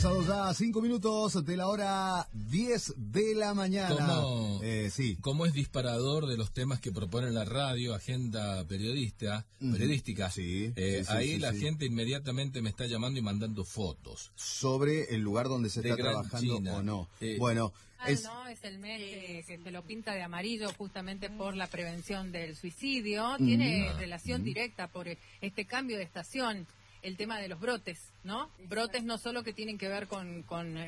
Pasados ya 5 minutos de la hora 10 de la mañana. ¿Cómo es disparador de los temas que propone la radio, agenda periodística? Ahí la gente inmediatamente me está llamando y mandando fotos. Sobre el lugar donde se está trabajando China. O no. No, es el mes que se lo pinta de amarillo justamente por la prevención del suicidio. Tiene relación directa por este cambio de estación. El tema de los brotes, ¿no? Brotes no solo que tienen que ver con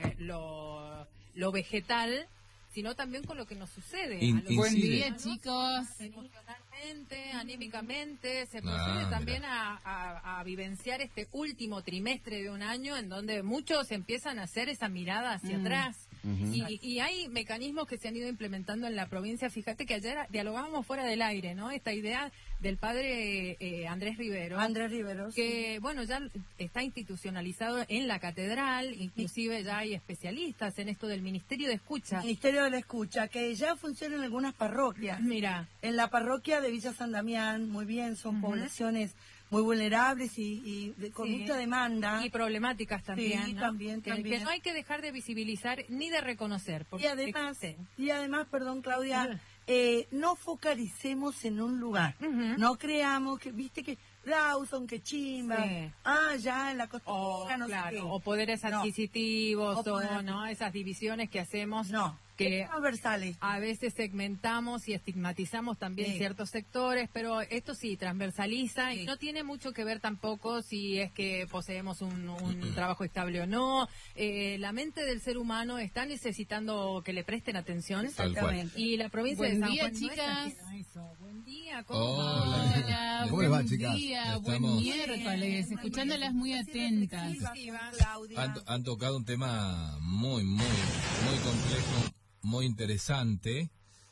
lo vegetal, sino también con lo que nos sucede. Buen día, chicos. Emocionalmente, anímicamente, se procede también a vivenciar este último trimestre de un año en donde muchos empiezan a hacer esa mirada hacia atrás. Y hay mecanismos que se han ido implementando en la provincia. Fíjate que ayer dialogábamos fuera del aire, ¿no? Esta idea del padre Andrés Rivero. Que, bueno, ya está institucionalizado en la catedral, inclusive ya hay especialistas en esto del Ministerio de Escucha. Ministerio de la Escucha, que ya funciona en algunas parroquias. Mira. En la parroquia de Villa San Damián, muy bien, son poblaciones muy vulnerables y con mucha demanda. Y problemáticas también, sí, ¿no? también. Que no hay que dejar de visibilizar ni de reconocer. Porque y además, perdón, Claudia, no focalicemos en un lugar. No creamos que, viste que Rawson, que chimba, ya en la costa, o poderes adquisitivos, ¿no? Esas divisiones que hacemos. Que transversales. A veces segmentamos y estigmatizamos también ciertos sectores, pero esto sí transversaliza y no tiene mucho que ver tampoco si es que poseemos un trabajo estable o no. La mente del ser humano está necesitando que le presten atención. Exactamente. Y la provincia de San Juan, chicas. Buen día, Hola, ¿cómo les va, chicas? Buen día, buen miércoles, escuchándolas muy atentas. Han tocado un tema muy complejo, muy interesante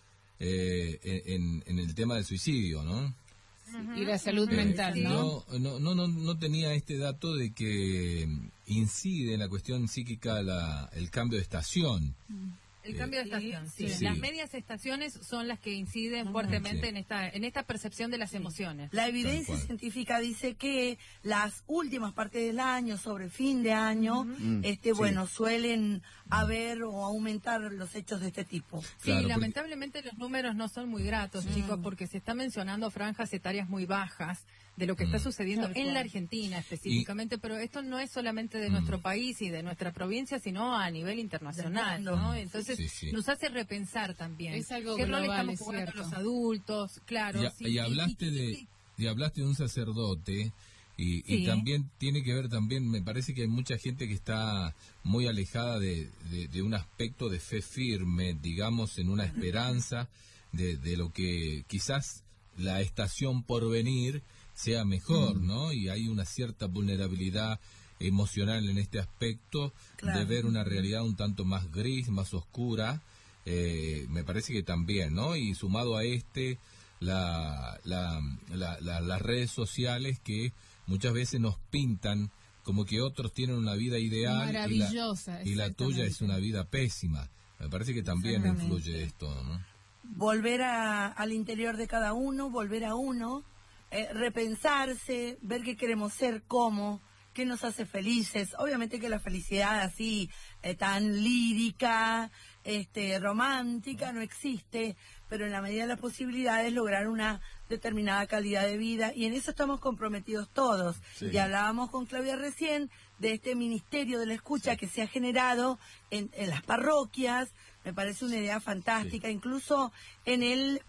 en el tema del suicidio, ¿no? Y la salud mental, ¿no? No tenía este dato de que incide en la cuestión psíquica el cambio de estación. El cambio de estación, sí. Las medias estaciones son las que inciden fuertemente en esta percepción de las emociones. La evidencia científica dice que las últimas partes del año, sobre fin de año, suelen haber o aumentar los hechos de este tipo. Sí, lamentablemente los números no son muy gratos, chicos, porque se está mencionando franjas etarias muy bajas de lo que está sucediendo en la Argentina específicamente, pero esto no es solamente de nuestro país y de nuestra provincia, sino a nivel internacional, ¿no? Entonces nos hace repensar también es algo qué global, rol estamos jugando los adultos, claro. Y hablaste de un sacerdote y también tiene que ver también, me parece que hay mucha gente que está muy alejada de un aspecto de fe firme, digamos, en una esperanza de lo que quizás la estación por venir sea mejor, ¿no? Y hay una cierta vulnerabilidad emocional en este aspecto de ver una realidad un tanto más gris, más oscura, me parece que también, ¿no? Y sumado a las redes sociales que muchas veces nos pintan como que otros tienen una vida ideal maravillosa, y la tuya es una vida pésima. Me parece que también influye esto, ¿no? Volver al interior de cada uno, volver a uno, repensarse, ver qué queremos ser, cómo, qué nos hace felices. Obviamente que la felicidad así tan lírica, romántica no existe, pero en la medida de las posibilidades lograr una determinada calidad de vida, y en eso estamos comprometidos todos. Y hablábamos con Claudia recién de este Ministerio de la Escucha que se ha generado en las parroquias. Me parece una idea fantástica. Incluso en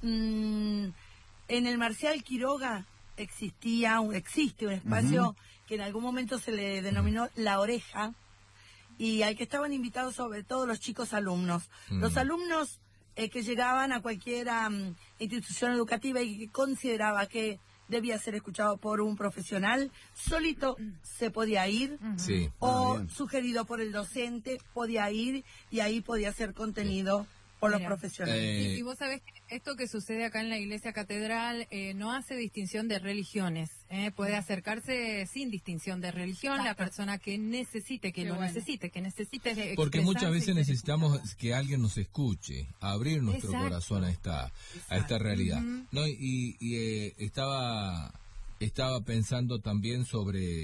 el Marcial Quiroga existe un espacio que en algún momento se le denominó La Oreja, y al que estaban invitados sobre todo los chicos alumnos. Los alumnos que llegaban a cualquier institución educativa y que consideraba que debía ser escuchado por un profesional, solito se podía ir, sugerido por el docente, podía ir, y ahí podía ser contenido por los profesionales. Y vos sabés que esto que sucede acá en la Iglesia Catedral no hace distinción de religiones. Puede acercarse sin distinción de religión la persona que necesite, que necesite porque muchas veces necesitamos que alguien nos escuche, abrir nuestro corazón a esta realidad. ¿No? Y estaba pensando también sobre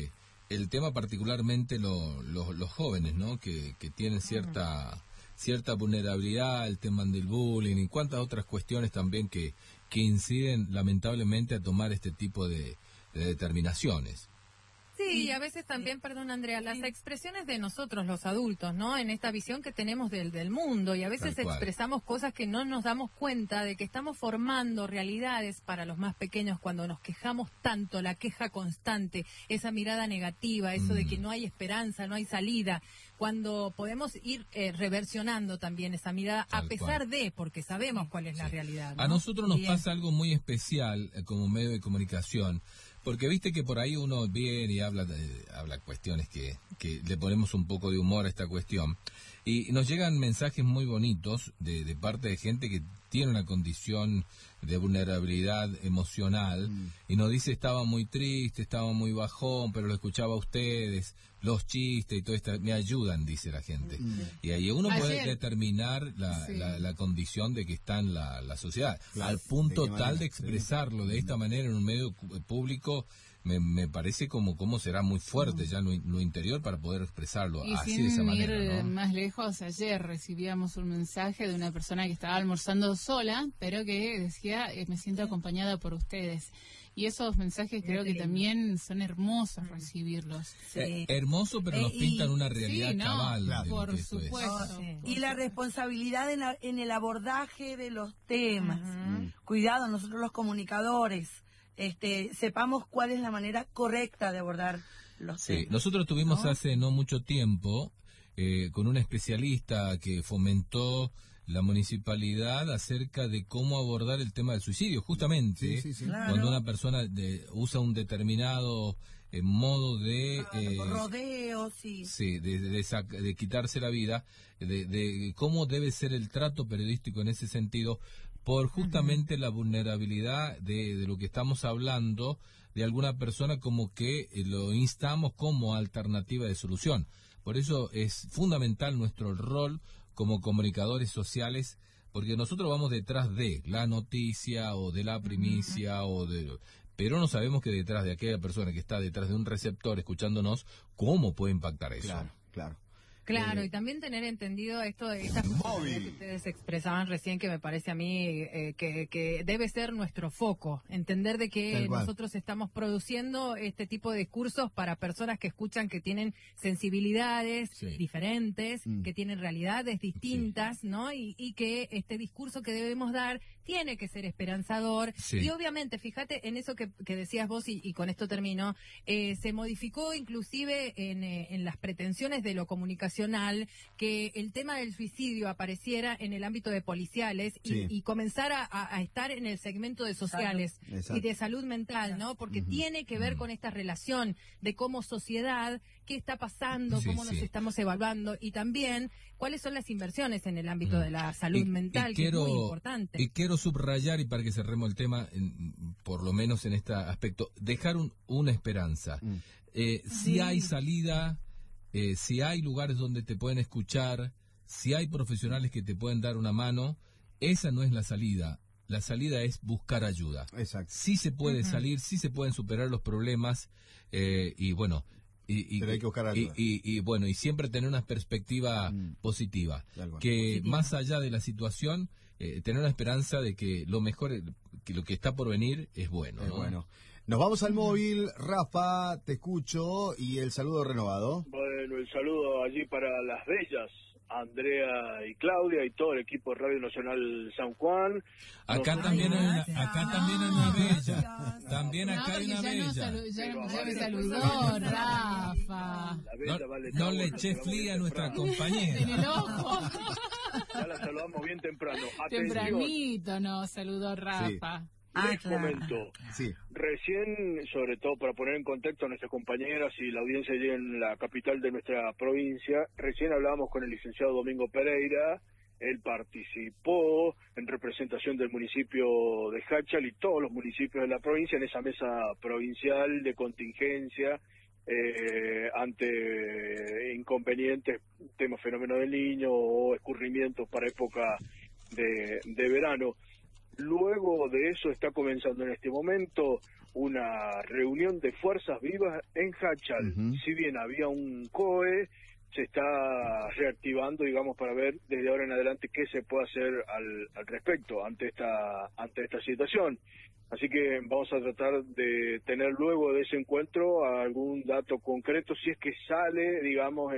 el tema particularmente los jóvenes, ¿no? Que tienen cierta vulnerabilidad, el tema del bullying y cuantas otras cuestiones también que inciden lamentablemente a tomar este tipo de determinaciones. Sí, y a veces también, perdón Andrea, las expresiones de nosotros los adultos, ¿no? En esta visión que tenemos del mundo, y a veces expresamos cosas que no nos damos cuenta de que estamos formando realidades para los más pequeños cuando nos quejamos tanto, la queja constante, esa mirada negativa, eso de que no hay esperanza, no hay salida, cuando podemos ir reversionando también esa mirada a pesar de, porque sabemos cuál es la realidad, ¿no? A nosotros nos pasa algo muy especial como medio de comunicación. Porque viste que por ahí uno viene y habla cuestiones que le ponemos un poco de humor a esta cuestión. Y nos llegan mensajes muy bonitos de parte de gente que tiene una condición de vulnerabilidad emocional y nos dice estaba muy triste, estaba muy bajón, pero lo escuchaba a ustedes, los chistes y todo esto, me ayudan, dice la gente. Y ahí uno puede determinar la condición de que está en la sociedad. Claro, al punto tal de expresarlo de esta manera en un medio público, me parece como será muy fuerte ya lo interior para poder expresarlo y así sin de esa manera, ir ¿no? más lejos, ayer recibíamos un mensaje de una persona que estaba almorzando sola, pero que decía, me siento acompañada por ustedes. Y esos mensajes creo que también son hermosos recibirlos. Hermoso, pero nos pintan una realidad cabal. Claro, por supuesto. Y la responsabilidad en el abordaje de los temas. Cuidado, nosotros los comunicadores, sepamos cuál es la manera correcta de abordar los temas. Nosotros tuvimos hace no mucho tiempo con un especialista que fomentó la municipalidad acerca de cómo abordar el tema del suicidio, justamente cuando una persona usa un determinado modo de rodeo, de quitarse la vida, de cómo debe ser el trato periodístico en ese sentido, por justamente la vulnerabilidad de lo que estamos hablando de alguna persona, como que lo instamos como alternativa de solución. Por eso es fundamental nuestro rol como comunicadores sociales, porque nosotros vamos detrás de la noticia o de la primicia pero no sabemos que detrás de aquella persona que está detrás de un receptor escuchándonos, cómo puede impactar eso. Claro, y también tener entendido esto de estas cosas que ustedes expresaban recién, que me parece a mí que debe ser nuestro foco, entender de que nosotros estamos produciendo este tipo de discursos para personas que escuchan, que tienen sensibilidades diferentes, que tienen realidades distintas, ¿no? Y que este discurso que debemos dar tiene que ser esperanzador. Y obviamente, fíjate en eso que decías vos, y con esto termino, se modificó inclusive en las pretensiones de lo comunicacional que el tema del suicidio apareciera en el ámbito de policiales y comenzara a estar en el segmento de sociales y de salud mental, ¿no? Porque tiene que ver con esta relación de cómo sociedad, qué está pasando, cómo nos estamos evaluando, y también cuáles son las inversiones en el ámbito de la salud mental, que es muy importante. Y quiero subrayar, y para que cerremos el tema, por lo menos en este aspecto, dejar una esperanza. Si hay salida, si hay lugares donde te pueden escuchar, si hay profesionales que te pueden dar una mano, esa no es la salida. La salida es buscar ayuda. Exacto. Sí se puede salir, sí se pueden superar los problemas, y bueno... pero hay que buscar ayuda. Y bueno, y siempre tener una perspectiva positiva, que más allá de la situación, tener una esperanza de que lo mejor, que lo que está por venir es bueno, ¿no? Bueno. Nos vamos al móvil, Rafa, te escucho, y el saludo renovado. Bueno, el saludo allí para las bellas, Andrea y Claudia, y todo el equipo de Radio Nacional San Juan. Acá también hay una bella. También acá hay una bella. Ya me saludó, Rafa. No le eché fli a nuestra compañera. En el ojo. Ya la saludamos bien temprano. Tempranito nos saludó Rafa. Les comento. Recién, sobre todo para poner en contexto a nuestras compañeras y la audiencia allí en la capital de nuestra provincia, recién hablábamos con el licenciado Domingo Pereira. Él participó en representación del municipio de Jáchal y todos los municipios de la provincia en esa mesa provincial de contingencia ante inconvenientes, temas fenómeno del niño o escurrimientos para época de verano. Luego de eso está comenzando en este momento una reunión de fuerzas vivas en Hachal. Si bien había un COE, se está reactivando, digamos, para ver desde ahora en adelante qué se puede hacer al respecto ante esta situación. Así que vamos a tratar de tener luego de ese encuentro algún dato concreto, si es que sale, digamos,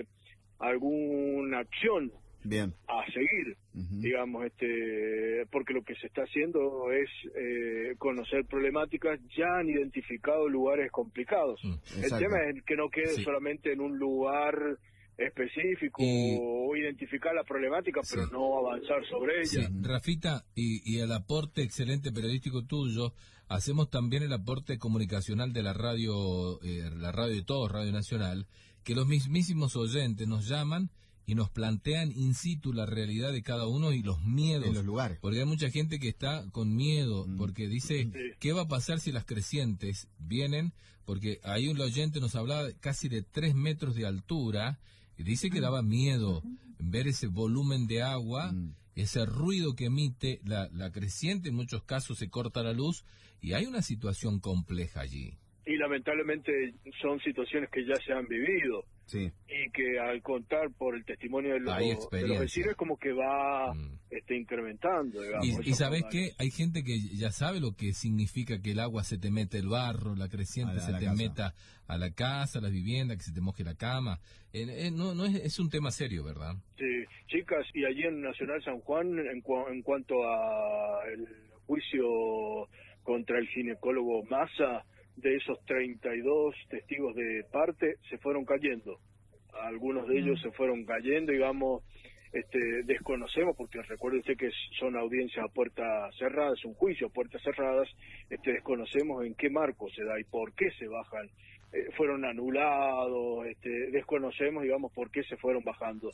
alguna acción bien a seguir, digamos, porque lo que se está haciendo es conocer problemáticas. Ya han identificado lugares complicados. El tema es que no quede solamente en un lugar específico o identificar la problemática, pero no avanzar sobre ella. Rafita, y el aporte excelente periodístico tuyo, hacemos también el aporte comunicacional de la radio de todos, Radio Nacional, que los mismísimos oyentes nos llaman y nos plantean in situ la realidad de cada uno y los miedos. En los lugares. Porque hay mucha gente que está con miedo, porque dice, ¿qué va a pasar si las crecientes vienen? Porque ahí un oyente nos hablaba casi de 3 metros de altura, y dice que daba miedo ver ese volumen de agua, ese ruido que emite la creciente. En muchos casos se corta la luz, y hay una situación compleja allí. Y lamentablemente son situaciones que ya se han vivido. Sí. Y que al contar por el testimonio de los vecinos, como que va incrementando, digamos. Y ¿sabés qué? Hay gente que ya sabe lo que significa que el agua se te mete el barro, la creciente se te meta a la casa, a la vivienda, que se te moje la cama. No es un tema serio, ¿verdad? Sí, chicas, y allí en Nacional San Juan, en cuanto a el juicio contra el ginecólogo Massa, de esos 32 testigos de parte se fueron cayendo. Algunos de ellos se fueron cayendo, digamos, desconocemos, porque recuerde usted que son audiencias a puertas cerradas, un juicio a puertas cerradas, desconocemos en qué marco se da y por qué se bajan. Fueron anulados, desconocemos, digamos, por qué se fueron bajando.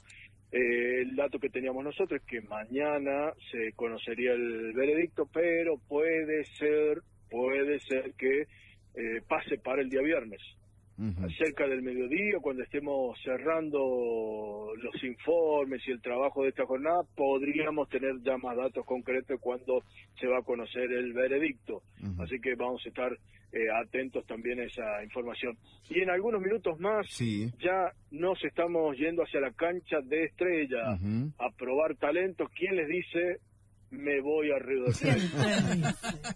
El dato que teníamos nosotros es que mañana se conocería el veredicto, pero puede ser que pase para el día viernes, cerca del mediodía, cuando estemos cerrando los informes y el trabajo de esta jornada, podríamos tener ya más datos concretos cuando se va a conocer el veredicto. Así que vamos a estar atentos también a esa información. Y en algunos minutos más ya nos estamos yendo hacia la cancha de Estrella a probar talentos. ¿Quién les dice? Me voy a Río de Janeiro.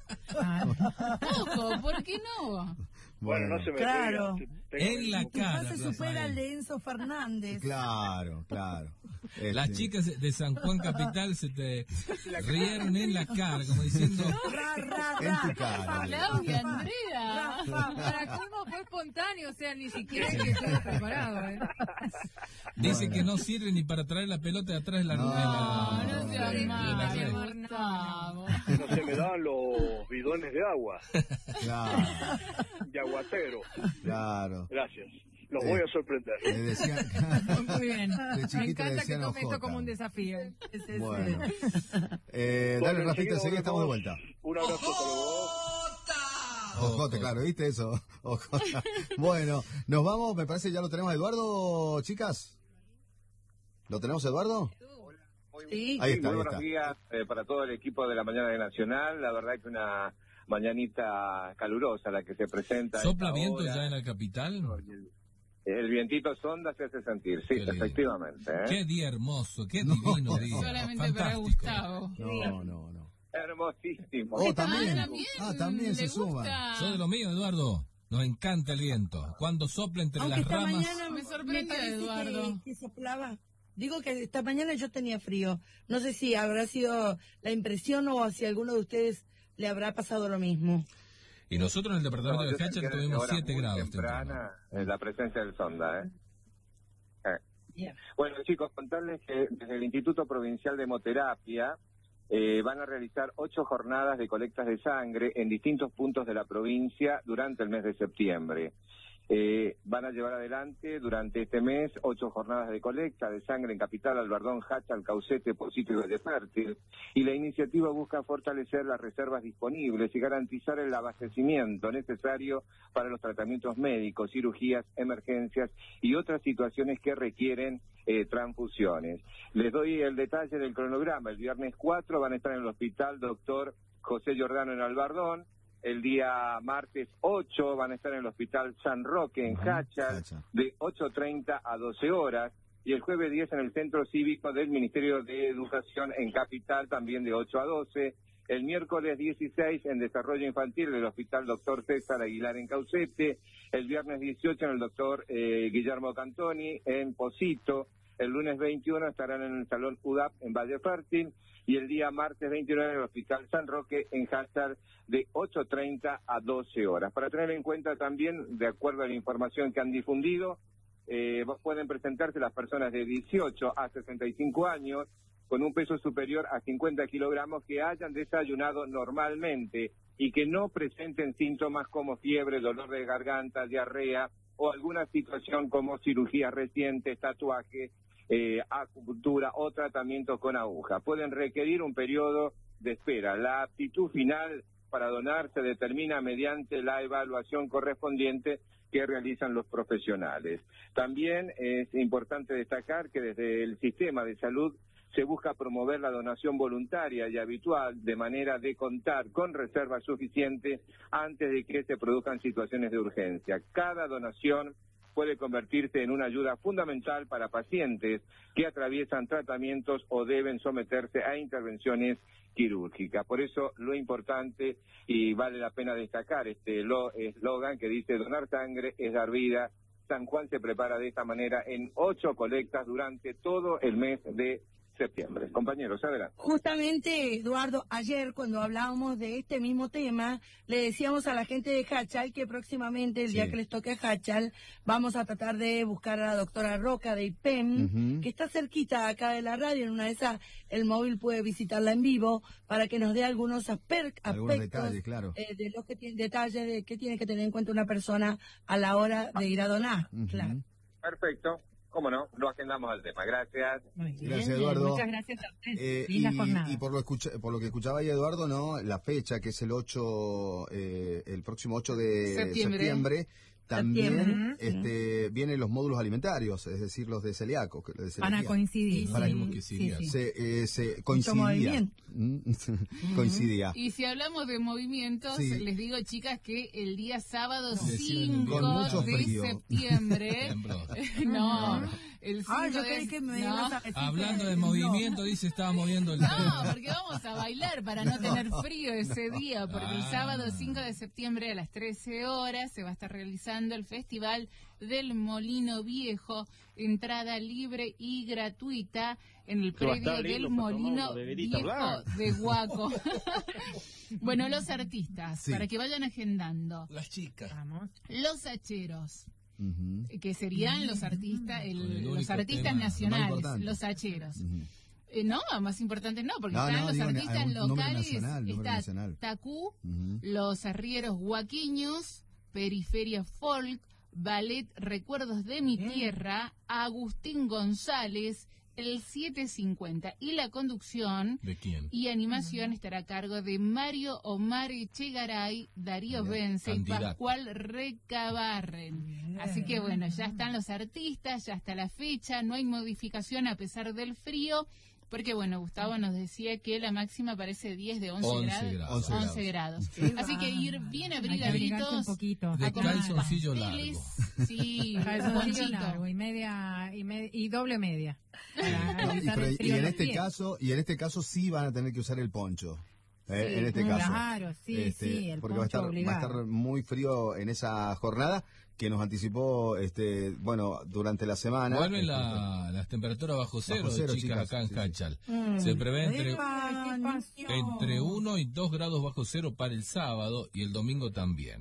Ojo, ¿por qué no? Bueno, no se me claro. En la cara. Se supera el de Enzo Fernández. Claro. Las chicas de San Juan Capital se te rieron en la cara, como diciendo... En tu cara. Claudia, Andrea. Para cómo fue espontáneo, o sea, ni siquiera que estuvo preparado. Dice que no sirve ni para traer la pelota de atrás de la No se me dan los bidones de agua. Claro. De aguatero. Claro. Gracias. Los voy a sorprender. Le decían, Muy bien. Me encanta que tome esto como un desafío. Bueno. Dale, Rafita, enseguida estamos de vuelta. Un abrazo para vos. Ojote, claro, ¿viste eso? Ojota. Bueno, nos vamos, me parece ya lo tenemos a Eduardo, chicas. ¿Lo tenemos, Eduardo? Sí. Ahí está, muy buenos días para todo el equipo de la mañana de Nacional. La verdad que una mañanita calurosa la que se presenta. ¿Sopla viento ya en la capital? El vientito sonda se hace sentir, sí, efectivamente. Qué día hermoso, qué divino día. Solamente para Gustavo. No. Hermosísimo. Oh, también. También se suma. Soy de lo mío, Eduardo. Nos encanta el viento. Cuando sopla entre las ramas. Mañana me sorprendió, Eduardo. Que soplaba. Digo que esta mañana yo tenía frío. No sé si habrá sido la impresión o si a alguno de ustedes le habrá pasado lo mismo. Y nosotros en el departamento de Hachal tuvimos 7 grados. Temprana la presencia del sonda, Yeah. Bueno, chicos, contarles que desde el Instituto Provincial de Hemoterapia van a realizar 8 jornadas de colectas de sangre en distintos puntos de la provincia durante el mes de septiembre. Van a llevar adelante durante este mes 8 jornadas de colecta de sangre en Capital, Albardón, Jáchal, Caucete, Pocito y Valle Fértil. Y la iniciativa busca fortalecer las reservas disponibles y garantizar el abastecimiento necesario para los tratamientos médicos, cirugías, emergencias y otras situaciones que requieren transfusiones. Les doy el detalle del cronograma. El viernes 4 van a estar en el Hospital Doctor José Giordano en Albardón. El día martes 8 van a estar en el Hospital San Roque en Jáchal de 8:30 a 12 horas. Y el jueves 10 en el Centro Cívico del Ministerio de Educación en Capital, también de 8 a 12. El miércoles 16 en Desarrollo Infantil del Hospital Doctor César Aguilar en Caucete. El viernes 18 en el Doctor Guillermo Cantoni en Pocito. El lunes 21 estarán en el Salón UDAP en Valle Fértil. Y el día martes 29 en el Hospital San Roque en Jáchal de 8:30 a 12 horas. Para tener en cuenta también, de acuerdo a la información que han difundido, pueden presentarse las personas de 18 a 65 años con un peso superior a 50 kilogramos que hayan desayunado normalmente y que no presenten síntomas como fiebre, dolor de garganta, diarrea o alguna situación como cirugía reciente, tatuaje, acupuntura o tratamiento con aguja. Pueden requerir un periodo de espera. La aptitud final para donar se determina mediante la evaluación correspondiente que realizan los profesionales. También es importante destacar que desde el sistema de salud se busca promover la donación voluntaria y habitual de manera de contar con reservas suficientes antes de que se produzcan situaciones de urgencia. Cada donación puede convertirse en una ayuda fundamental para pacientes que atraviesan tratamientos o deben someterse a intervenciones quirúrgicas. Por eso lo importante, y vale la pena destacar este eslogan que dice: donar sangre es dar vida. San Juan se prepara de esta manera en 8 colectas durante todo el mes de septiembre. Compañeros, adelante. Justamente, Eduardo, ayer cuando hablábamos de este mismo tema, le decíamos a la gente de Jáchal que próximamente, el día que les toque a Jáchal, vamos a tratar de buscar a la doctora Roca de IPEM, que está cerquita acá de la radio. En una de esas, el móvil puede visitarla en vivo para que nos dé algunos aspectos detalles, claro. De los que tiene detalles de qué tiene que tener en cuenta una persona a la hora de ir a donar. Claro. Perfecto. ¿Cómo no? Lo agendamos al tema. Gracias. Gracias, Eduardo. Muchas gracias a ustedes. Y por lo que escuchaba ahí, Eduardo, ¿no? La fecha, que es el 8, el próximo 8 de septiembre, también vienen los módulos alimentarios, es decir, los de celíaco. Van a coincidir. Se coincidía. Coincidía. Y si hablamos de movimientos, les digo, chicas, que el día sábado 5 de septiembre... El 5 hablando de movimiento, dice, estaba moviendo el... No, porque vamos a bailar para no tener frío ese día, porque el sábado 5 de septiembre a las 13 horas se va a estar realizando el Festival del Molino Viejo, entrada libre y gratuita en el predio del Molino Viejo de Huaco. Bueno, los artistas, para que vayan agendando. Las chicas. Los hacheros. Que serían los artistas los artistas nacionales, los hacheros. No, más importante no, porque están los artistas locales, está Tacú, los arrieros huaqueños, Periferia Folk, Ballet Recuerdos de mi Tierra, Agustín González, el 750. Y la conducción ¿de quién? Y animación estará a cargo de Mario Omar Echegaray, Darío Vence y Pascual Recabarren. Así que bueno, ya están los artistas, ya está la fecha, no hay modificación a pesar del frío. Porque, bueno, Gustavo nos decía que la máxima parece 10 de 11 grados. Así que ir bien abrigaditos. De calzoncillo largo. Sí, calzoncillo largo y doble media. Y en este caso sí van a tener que usar el poncho. En este caso. Claro, el porque va a estar muy frío en esa jornada que nos anticipó, durante la semana. Vuelven las temperaturas bajo cero, chicas, acá en Jáchal. Se prevé entre 1 y 2 grados bajo cero para el sábado y el domingo también.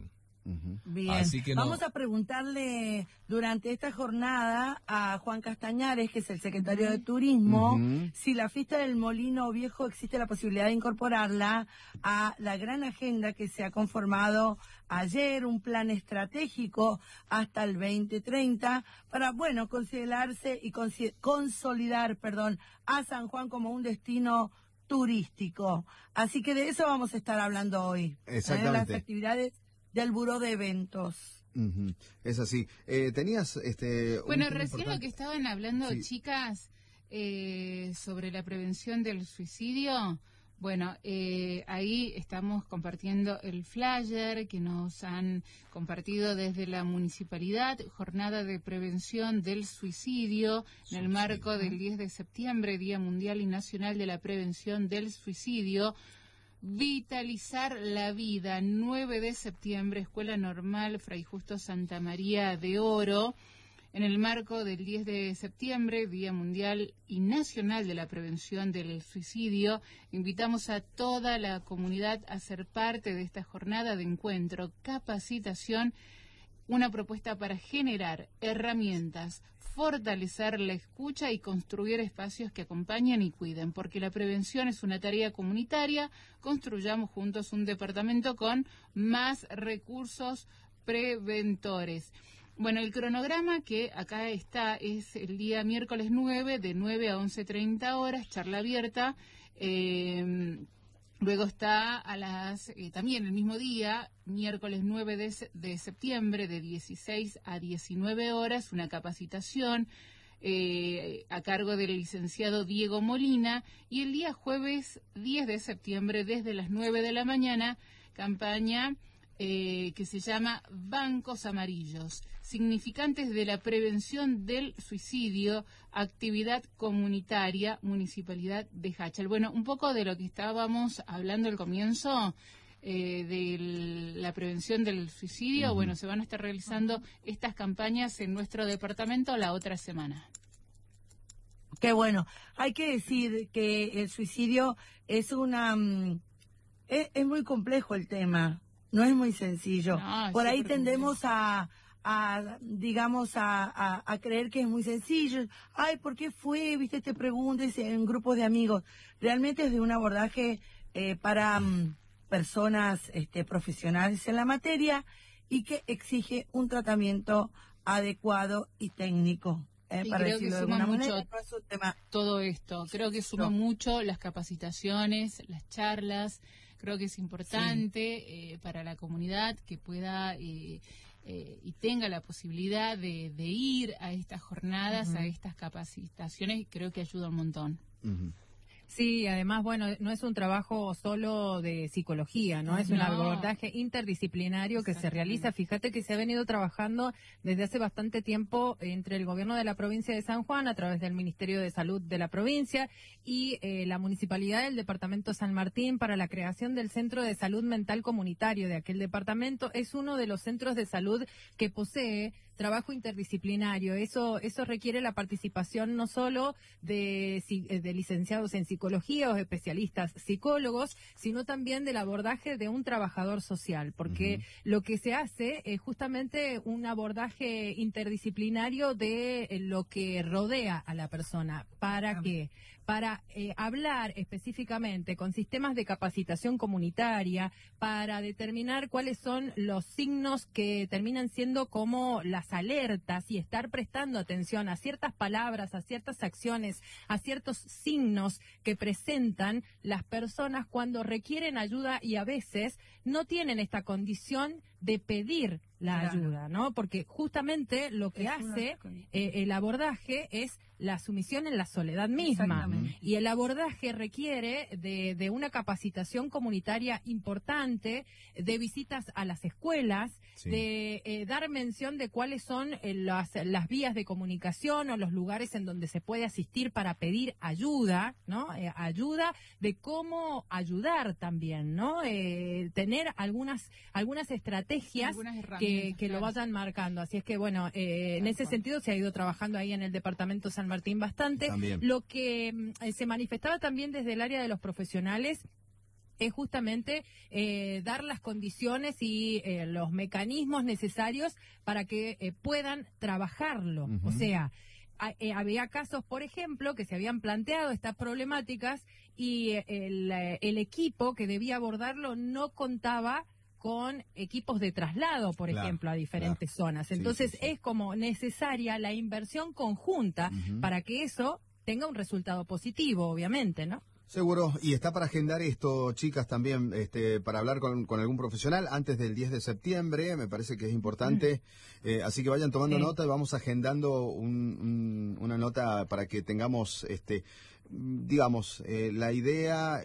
Bien, así que vamos a preguntarle durante esta jornada a Juan Castañares, que es el secretario de Turismo, si la fiesta del Molino Viejo existe la posibilidad de incorporarla a la gran agenda que se ha conformado ayer, un plan estratégico hasta el 2030 para, bueno, considerarse y consolidar, a San Juan como un destino turístico. Así que de eso vamos a estar hablando hoy. Exactamente. Las actividades del Buró de Eventos. Es así. Tenías bueno, recién lo que estaban hablando, chicas, sobre la prevención del suicidio. Bueno, ahí estamos compartiendo el flyer que nos han compartido desde la municipalidad, jornada de prevención del suicidio, en el marco del 10 de septiembre, Día Mundial y Nacional de la Prevención del Suicidio. Vitalizar la vida, 9 de septiembre, Escuela Normal Fray Justo Santa María de Oro. En el marco del 10 de septiembre, Día Mundial y Nacional de la Prevención del Suicidio, invitamos a toda la comunidad a ser parte de esta jornada de encuentro, capacitación, una propuesta para generar herramientas, fortalecer la escucha y construir espacios que acompañen y cuiden, porque la prevención es una tarea comunitaria. Construyamos juntos un departamento con más recursos preventores. Bueno, el cronograma que acá está es el día miércoles 9, de 9 a 11:30 horas, charla abierta. Luego está también el mismo día, miércoles 9 de septiembre, de 16 a 19 horas, una capacitación a cargo del licenciado Diego Molina. Y el día jueves 10 de septiembre, desde las 9 de la mañana, campaña que se llama Bancos Amarillos, significantes de la prevención del suicidio, actividad comunitaria, Municipalidad de Hachal. Bueno, un poco de lo que estábamos hablando al comienzo, de la prevención del suicidio. Bueno, se van a estar realizando estas campañas en nuestro departamento la otra semana. Qué bueno. Hay que decir que el suicidio es es muy complejo el tema. No es muy sencillo. No, por ahí tendemos a creer que es muy sencillo. Ay, ¿por qué fue? Viste, te preguntas en grupos de amigos. Realmente es de un abordaje para personas profesionales en la materia y que exige un tratamiento adecuado y técnico. Para creo que suma mucho todo esto. Creo que suma mucho las capacitaciones, las charlas. Creo que es importante para la comunidad que pueda y tenga la posibilidad de ir a estas jornadas, a estas capacitaciones. Creo que ayuda un montón. Sí, además, bueno, no es un trabajo solo de psicología, ¿no? Es un abordaje interdisciplinario que se realiza. Fíjate que se ha venido trabajando desde hace bastante tiempo entre el gobierno de la provincia de San Juan, a través del Ministerio de Salud de la provincia, y la Municipalidad del Departamento San Martín, para la creación del Centro de Salud Mental Comunitario de aquel departamento. Es uno de los centros de salud que posee trabajo interdisciplinario. Eso requiere la participación no solo de licenciados en psicología o especialistas psicólogos, sino también del abordaje de un trabajador social, porque lo que se hace es justamente un abordaje interdisciplinario de lo que rodea a la persona. ¿Para qué? Para hablar específicamente con sistemas de capacitación comunitaria, para determinar cuáles son los signos que terminan siendo como las alertas, y estar prestando atención a ciertas palabras, a ciertas acciones, a ciertos signos que presentan las personas cuando requieren ayuda y a veces no tienen esta condición de pedir la ayuda, ¿no? Porque justamente lo que hace el abordaje es la sumisión en la soledad misma. Y el abordaje requiere de una capacitación comunitaria importante, de visitas a las escuelas, de dar mención de cuáles son las vías de comunicación o los lugares en donde se puede asistir para pedir ayuda, ¿no? Ayuda, de cómo ayudar también, ¿no? Tener algunas estrategias que lo vayan marcando. Así es que, bueno, en ese sentido se ha ido trabajando ahí en el Departamento San Martín bastante. También. Lo que se manifestaba también desde el área de los profesionales es justamente dar las condiciones y los mecanismos necesarios para que puedan trabajarlo. O sea, había casos, por ejemplo, que se habían planteado estas problemáticas y el equipo que debía abordarlo no contaba con equipos de traslado, por ejemplo, a diferentes zonas. Entonces es como necesaria la inversión conjunta para que eso tenga un resultado positivo, obviamente, ¿no? Seguro, y está para agendar esto, chicas, también para hablar con algún profesional antes del 10 de septiembre, me parece que es importante, así que vayan tomando nota y vamos agendando una nota para que tengamos, digamos, la idea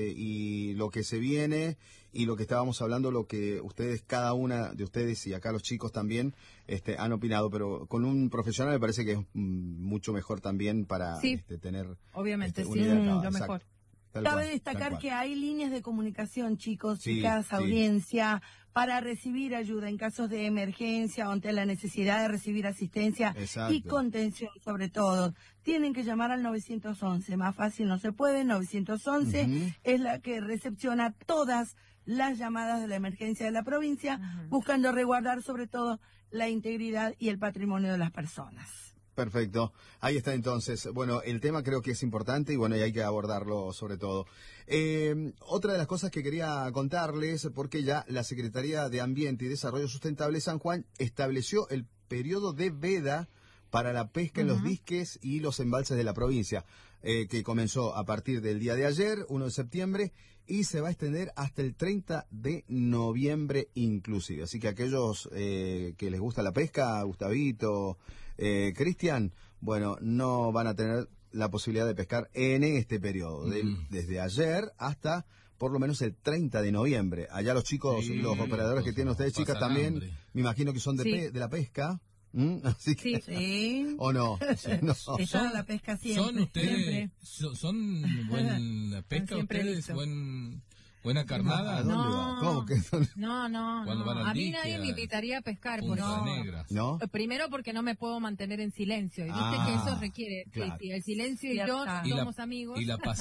y lo que se viene y lo que estábamos hablando, lo que ustedes, cada una de ustedes y acá los chicos también han opinado, pero con un profesional me parece que es mucho mejor también para tener obviamente una idea lo Exacto. mejor. Cabe destacar que hay líneas de comunicación, chicos, chicas, audiencia, para recibir ayuda en casos de emergencia o ante la necesidad de recibir asistencia y contención, sobre todo. Tienen que llamar al 911, más fácil no se puede. 911 es la que recepciona todas las llamadas de la emergencia de la provincia, buscando resguardar sobre todo la integridad y el patrimonio de las personas. Perfecto, ahí está entonces. Bueno, el tema creo que es importante y bueno, y hay que abordarlo sobre todo. Otra de las cosas que quería contarles, porque ya la Secretaría de Ambiente y Desarrollo Sustentable San Juan estableció el periodo de veda para la pesca en los diques y los embalses de la provincia, que comenzó a partir del día de ayer, 1 de septiembre, y se va a extender hasta el 30 de noviembre inclusive. Así que aquellos que les gusta la pesca, Gustavito, Cristian, bueno, no van a tener la posibilidad de pescar en este periodo, desde ayer hasta por lo menos el 30 de noviembre. Allá los chicos, los operadores que tienen ustedes, chicas, también, me imagino que son de la pesca. Así que, ¿o no? No. Está la pesca siempre. ¿Son ustedes, son buena pesca ustedes? ¿Buena carnada? ¿A dónde va? ¿Cómo que son? No. A mí nadie me invitaría a pescar. ¿No? Primero porque no me puedo mantener en silencio. Y viste que eso requiere, el silencio y yo somos amigos. Y la